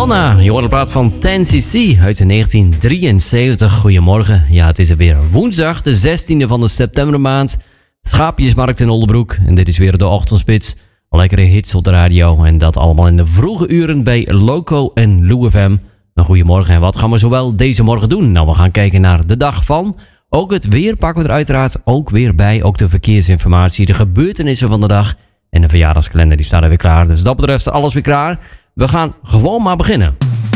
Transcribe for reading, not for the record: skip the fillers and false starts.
Madonna, je hoort de plaat van 10cc uit 1973. Goedemorgen, ja, het is er weer woensdag, de 16e van de septembermaand. Schaapjesmarkt in Oldebroek en dit is weer de ochtendspits. Lekkere hits op de radio en dat allemaal in de vroege uren bij Loco en Lou FM. Een goedemorgen en wat gaan we zowel deze morgen doen? Nou, we gaan kijken naar de dag van. Ook het weer pakken we er uiteraard ook weer bij. Ook de verkeersinformatie, de gebeurtenissen van de dag. En de verjaardagskalender die staat er weer klaar. Dus dat betreft alles weer klaar. We gaan gewoon maar beginnen.